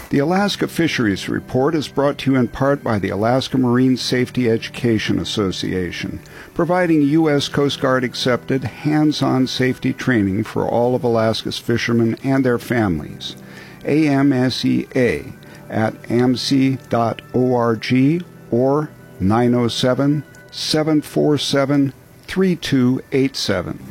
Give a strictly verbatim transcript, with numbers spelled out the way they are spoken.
The Alaska Fisheries Report is brought to you in part by the Alaska Marine Safety Education Association, providing U S Coast Guard accepted hands-on safety training for all of Alaska's fishermen and their families. A M S E A at A M S E dot org or nine oh seven, seven four seven, three two eight seven.